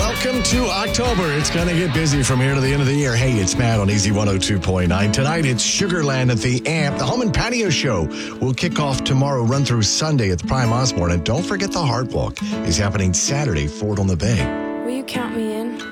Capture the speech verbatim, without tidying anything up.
Welcome to October. It's going to get busy from here to the end of the year. Hey, it's Matt on Easy one oh two point nine. Tonight, it's Sugarland at the Amp. The Home and Patio Show will kick off tomorrow, run through Sunday at the Prime Osborne. And don't forget the Heart Walk is happening Saturday, Ford on the Bay. Will you count me in?